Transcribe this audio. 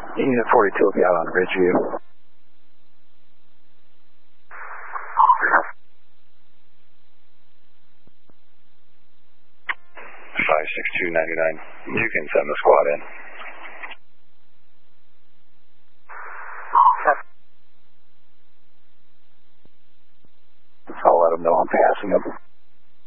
Unit 42 will be out on Ridgeview. 56299. You can send the squad in. I'll let them know I'm passing them.